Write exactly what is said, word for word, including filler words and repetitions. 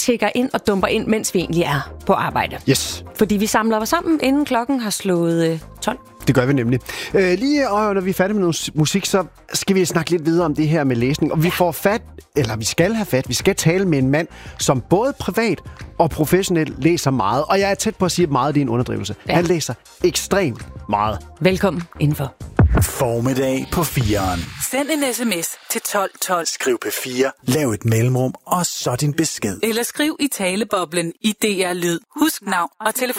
tækker ind og dumper ind, mens vi egentlig er på arbejde. Yes. Fordi vi samler os sammen, inden klokken har slået øh, tolv. Det gør vi nemlig. Øh, lige og når vi er færdige med noget musik, så skal vi snakke lidt videre om det her med læsning. Og vi får fat, eller vi skal have fat, vi skal tale med en mand, som både privat og professionelt læser meget. Og jeg er tæt på at sige, at meget det er en underdrivelse. Ja. Han læser ekstremt meget. Velkommen indenfor. Formiddag på fireren. Send en sms til tolv tolv. Skriv P fire, lav et mellemrum, og så din besked. Eller skriv i taleboblen i D R Lyd. Husk navn og telefon.